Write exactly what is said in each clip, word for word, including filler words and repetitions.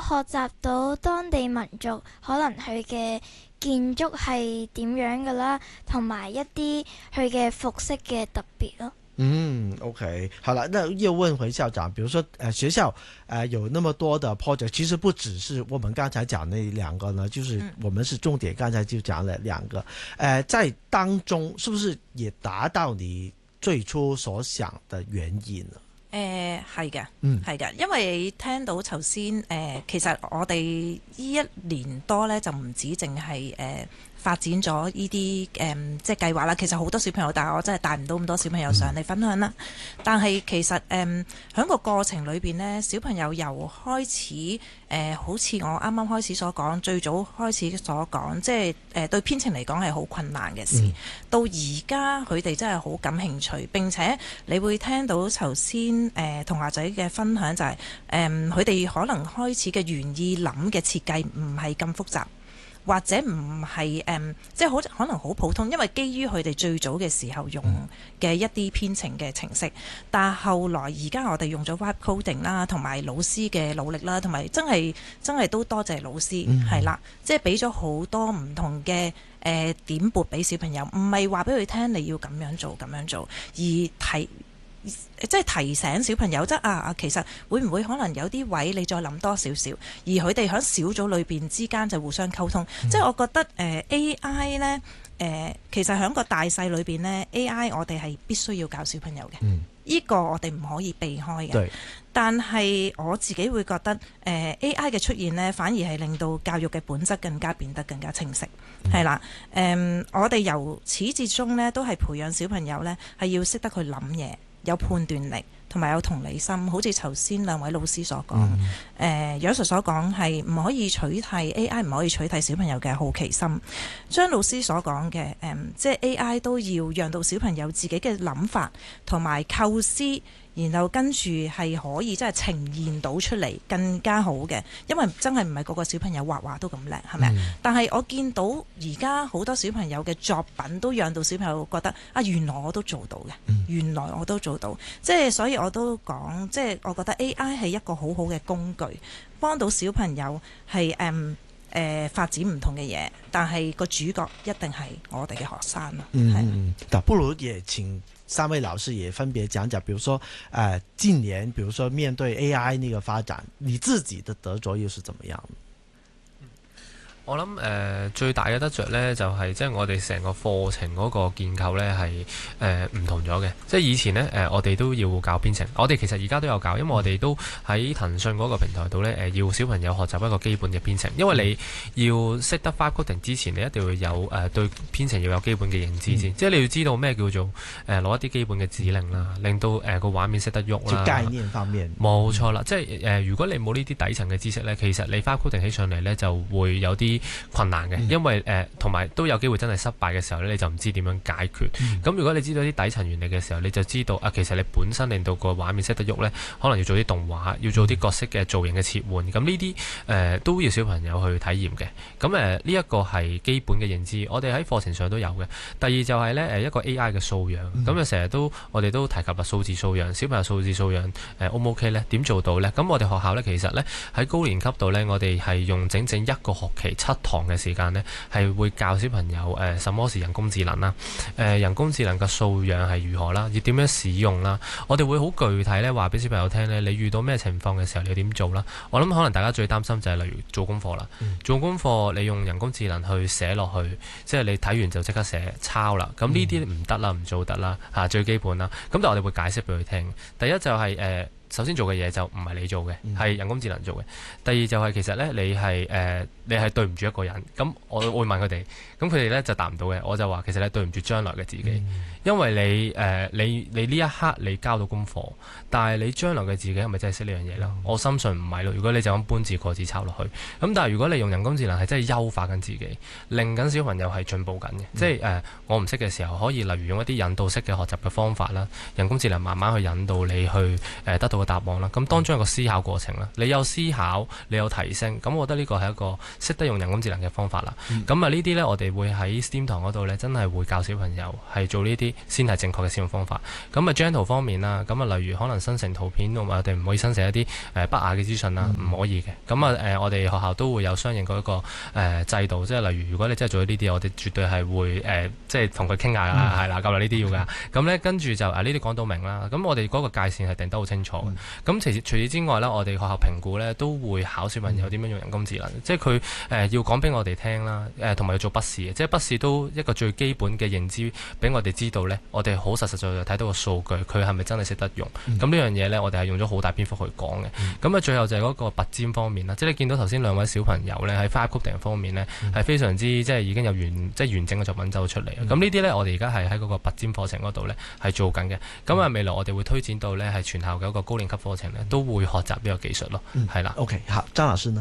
學習到當地民族可能佢嘅建築係點樣㗎啦，同埋一啲佢嘅服飾嘅特別咯。 嗯 OK 好了，那又問回校長，比如說呃學校呃有那麼多的 project， 其實不只是我們剛才講那兩個呢，就是我們是重點剛才就講了兩個，呃在當中是不是也達到你最初所想的原因呢？ 誒係嘅， 嗯係嘅，因為聽到頭先誒，其實我哋呢一年多咧就唔止淨係誒發展咗呢啲誒即係計劃啦。其實好多小朋友，但係我真係帶唔到咁多小朋友上嚟分享啦。嗯、但係其實誒喺個過程裏邊呢，小朋友由開始誒、呃，好似我啱啱開始所講，最早開始所講，即係誒、呃、對編程嚟講係好困難嘅事，嗯、到而家佢哋真係好感興趣，並且你會聽到頭先誒同學仔嘅分享就係誒佢哋可能開始嘅原意諗嘅設計唔係咁複雜。或者唔係誒，即係好可能好普通，因為基於佢哋最早嘅時候用嘅一啲編程嘅程式，但係後來而家我哋用咗 Vibe Coding 啦，同埋老師嘅努力啦，同埋真係真係都多謝老師係啦，即係俾咗好多唔同嘅誒、呃、點撥俾小朋友，唔係話俾佢聽你要咁樣做咁樣做，而提。即係提醒小朋友，即係啊啊，其實會唔會可能有啲位你再諗多少少，而佢哋喺小組裏邊之間就互相溝通。嗯、即係我覺得誒、呃、A I 呢，誒、呃，其實喺個大勢裏邊呢 A I 我哋係必須要教小朋友嘅。嗯，呢個我哋唔可以避開嘅。對但係我自己會覺得誒、呃、A I 嘅出現呢，反而係令到教育嘅本質更加變得更加清晰。係啦、嗯，誒、呃，我哋由始至終呢，都係培養小朋友呢，係要識得去諗嘢。有判斷力同埋有同理心，好似頭先兩位老師所講，誒、嗯，楊 Sir 所講係唔可以取替 A I， 唔可以取替小朋友嘅好奇心。張老師所講嘅誒，即係 A I 都要讓到小朋友自己嘅諗法同埋構思。然後跟住係可以真係呈現到出嚟更加好嘅，因為真係唔係個個小朋友畫畫都咁叻，係咪？嗯、但係我見到而家好多小朋友嘅作品都讓到小朋友覺得啊，原來我都做到嘅，嗯、原來我都做到，即係所以我都講，即係我覺得 A I 係一個好好嘅工具，幫到小朋友係誒誒發展唔同嘅嘢，但係個主角一定係我哋嘅學生咯。 嗯，但不如也請三位老師也分別講講，比如說，呃，近年，比如說面對 A I 呢個發展，你自己的得着又是怎麼樣？ 我諗誒、呃、最大嘅得着呢，就係即係我哋成個課程嗰個建構呢係誒唔同咗嘅。即係以前呢，誒、呃、我哋都要教編程，我哋其實而家都有教，因為我哋都喺騰訊嗰個平台度呢，誒、呃、要小朋友學習一個基本嘅編程。因為你要識得 Vibe Coding之前，你一定要有誒、呃、對編程要有基本嘅認知先。嗯、即係你要知道咩叫做誒攞、呃、一啲基本嘅指令啦，令到誒個畫面識得喐啦。 概念方面冇錯啦，即係誒、呃、如果你冇呢啲底層嘅知識呢，其實你 Vibe Coding 起上嚟呢，就會有啲困難嘅，因為誒同埋都有機會真係失敗嘅時候咧，你就唔知點樣解決。咁、嗯、如果你知道啲底層原理嘅時候，你就知道啊，其實你本身令到個畫面識得喐咧，可能要做啲動畫，要做啲角色嘅造型嘅切換。咁呢啲誒都要小朋友去體驗嘅。咁誒呢一個係基本嘅認知，我哋喺課程上都有嘅。第二就係咧誒一個 A I 嘅素養。咁啊成日都我哋都提及啦，數字素養，小朋友數字素養誒 O 唔 OK 咧？點做到咧？咁我哋學校咧其實咧喺高年級度咧，我哋係用整整一個學期七堂嘅時間呢，係會教小朋友誒、呃，什麼是人工智能啦？誒、呃，人工智能嘅素養係如何啦？要點樣使用啦？我哋會好具體咧話俾小朋友聽呢，你遇到咩情況嘅時候，你要點做啦？我諗可能大家最擔心就係例如做功課啦，嗯、做功課你用人工智能去寫落去，即係你睇完就即刻寫抄啦。咁呢啲唔得啦，唔做得啦嚇，最基本啦。咁但係我哋會解釋俾佢聽。第一就係、是、誒。呃首先做嘅嘢就唔係你做嘅，係、嗯、人工智能做嘅。第二就係其實呢，你係誒、呃、你係對唔住一個人。咁我會問佢哋，咁佢哋呢就答唔到嘅。我就話其實你對唔住將來嘅自己，嗯、因為你誒、呃、你你呢一刻你交到功課，但係你將來嘅自己係咪真係識呢樣嘢啦？嗯、我深信唔係咯。如果你就咁搬字過字抄落去，咁但係如果你用人工智能係真係優化緊自己，令緊小朋友係進步緊嘅，嗯、即係誒、呃、我唔識嘅時候可以例如用一啲引導式嘅學習嘅方法啦，人工智能慢慢去引導你去誒、呃、得到到個答案啦。咁當中有個思考過程啦，你有思考，你有提升，咁我覺得呢個係一個識得用人工智能嘅方法啦。咁啊、嗯、呢啲呢，我哋會喺 STEAM 堂嗰度呢，真係會教小朋友係做呢啲先係正確嘅使用方法。咁啊 Gentle 方面啦，咁啊例如可能生成圖片，我哋唔可以生成一啲誒不雅嘅資訊啦，唔、嗯、可以嘅。咁啊誒，我哋學校都會有相應嗰一個誒、呃、制度，即係例如如果你真係做咗呢啲，我哋絕對係會誒、呃、即係同佢傾下啦，係啦、嗯，咁啊呢啲要㗎。咁呢，跟住就啊呢啲講到明啦。咁我哋嗰個界線係定得好清楚。咁、嗯、其實除此之外呢，我哋學校評估呢都會考小朋友點樣用人工智能，嗯、即係佢誒要講俾我哋聽啦，誒同埋要做筆試嘅，即係筆試都一個最基本嘅認知，俾我哋知道呢，我哋好實實在在睇到個數據，佢係咪真係識得用？咁呢、嗯、樣嘢呢，我哋係用咗好大篇幅去講嘅。咁啊、嗯，最後就係嗰個拔尖方面啦，即係你見到頭先兩位小朋友呢，喺 Five Coding 方面呢，係、嗯、非常之即係已經有完即係完整嘅作品走出嚟。咁呢啲呢，我哋而家係喺嗰個拔尖課程嗰度呢，係做緊嘅。咁啊、嗯，未來我哋會推展到呢，係全校嘅一個高年級課程呢，都會學習呢個技術咯。係啦、嗯。OK， 好，張老師呢？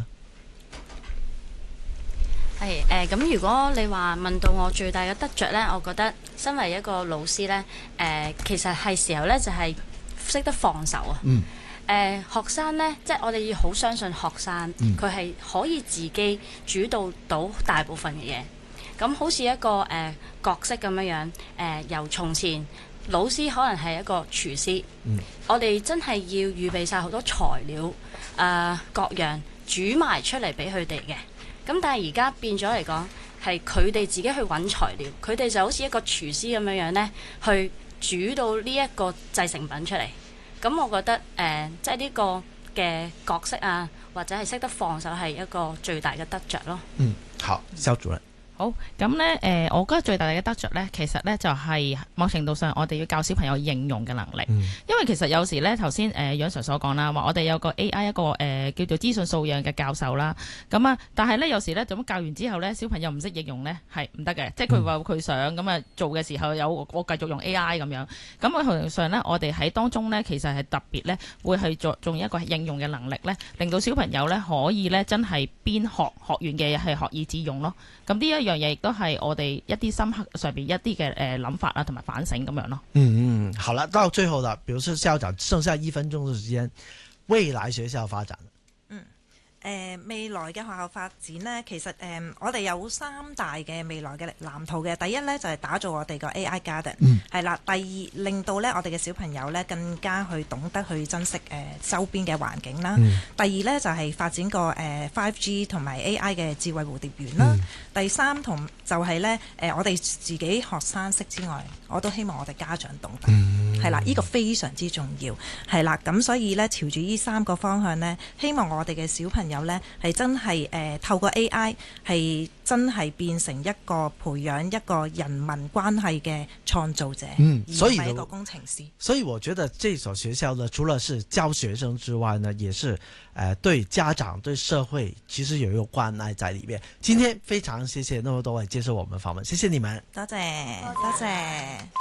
係誒，咁、呃、如果你話問到我最大嘅得着呢，我覺得身為一個老師呢，誒、呃，其實係時候呢，就係、是、識得放手啊。嗯。誒、呃，學生呢，即係我哋要好相信學生，佢係、嗯、可以自己主導到大部分嘅嘢。咁好似一個誒、呃、角色咁樣樣，誒、呃、由從前老師可能係一個廚師，嗯、我哋真係要預備晒好多材料，誒、呃、各樣煮埋出嚟俾佢哋嘅。咁但係而家變咗嚟講，係佢哋自己去揾材料，佢哋就好似一個廚師咁樣樣呢，去煮到呢一個製成品出嚟。咁我覺得誒、呃，即係呢個嘅角色啊，或者係識得放手係一個最大嘅得着咯。 嗯，好，肖主任。 好，咁呢，誒、呃，我覺得最大嘅得着呢，其實呢，就係、是、某程度上，我哋要教小朋友應用嘅能力。嗯、因為其實有時呢，頭先誒楊 Sir 所講啦，話我哋有個 A I 一個誒、呃、叫做資訊素養嘅教授啦。咁啊，但係呢，有時呢，咁教完之後呢，小朋友唔識應用呢，係唔得嘅。即係佢話佢想咁啊做嘅時候有我繼續用 A I 咁樣。咁啊，同上呢，我哋喺當中呢，其實係特別呢，會去做用一個應用嘅能力呢，令到小朋友呢，可以呢，真係邊學學完嘅嘢係學以致用咯。咁呢一樣嘢亦都係我哋一啲深刻上邊一啲嘅誒諗法啊，同埋反省咁樣咯。 嗯嗯，好啦，到最後啦，比如說校長剩下一分鐘嘅時間，未來學校發展。 誒、呃、未來嘅學校發展呢，其實誒、呃、我哋有三大嘅未來嘅藍圖嘅。第一呢，就係、是、打造我哋個 A I Garden，係啦、嗯。第二令到呢我哋嘅小朋友呢更加去懂得去珍惜誒、呃、周邊嘅環境啦。嗯、第二呢，就係、是、發展個誒 Five G 同埋 A I 嘅智慧蝴蝶園啦。嗯、第三同就係呢誒、呃、我哋自己學生識之外，我都希望我哋家長懂得，係啦、嗯，呢、這個非常之重要，係啦。咁所以呢，朝住呢三個方向呢，希望我哋嘅小朋友呢係真係誒、呃、透過 A I 係真係變成一個培養一個人民關係嘅創造者，嗯，所以而唔係一個工程師。 所以我覺得這所學校呢，除了是教學生之外呢，也是誒、呃、對家長對社會其實有一個關愛在裏面。今天非常謝謝那麼多位接受我們訪問，謝謝你們， 多謝多謝。